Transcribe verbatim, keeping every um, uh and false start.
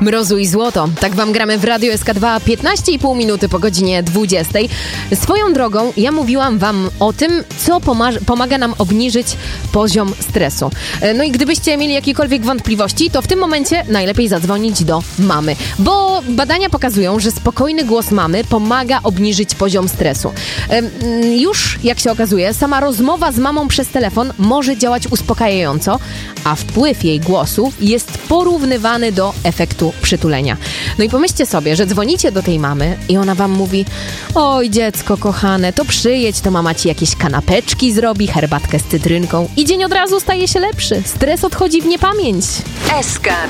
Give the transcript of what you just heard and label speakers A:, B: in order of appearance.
A: Mrozu i złoto. Tak wam gramy w Radio S K dwa piętnaście i pół minuty po godzinie dwudziestej. Swoją drogą, ja mówiłam wam o tym, co pomaga, pomaga nam obniżyć poziom stresu. No i gdybyście mieli jakiekolwiek wątpliwości, to w tym momencie najlepiej zadzwonić do mamy. Bo badania pokazują, że spokojny głos mamy pomaga obniżyć poziom stresu. Już, jak się okazuje, sama rozmowa z mamą przez telefon może działać uspokajająco, a wpływ jej głosu jest porównywany do efektu przytulenia. No i pomyślcie sobie, że dzwonicie do tej mamy i ona wam mówi: oj, dziecko kochane, to przyjedź, to mama ci jakieś kanapeczki zrobi, herbatkę z cytrynką i dzień od razu staje się lepszy. Stres odchodzi w niepamięć.
B: S K